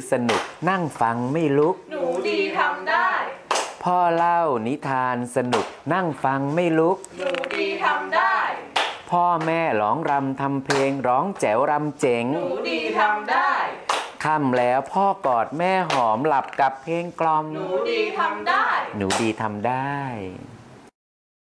สนุกนั่งฟังไม่ลุกหนูดีทำได้พ่อเล่านิทานสนุกนั่งฟังไม่ลุกหนูดีทำได้พ่อแม่ร้องรำทำเพลงร้องแจ๋วรำเจ๋งหนูดีทำได้ค่ำแล้วพ่อกอดแม่หอมหลับกับเพลงกล่อมหนูดีทำได้หนูดีทำได้